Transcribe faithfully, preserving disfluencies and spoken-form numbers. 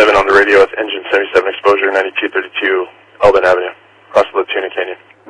seven on the radio with engine seventy-seven exposure, ninety-two thirty-two Eldon Avenue, across the Latuna Canyon.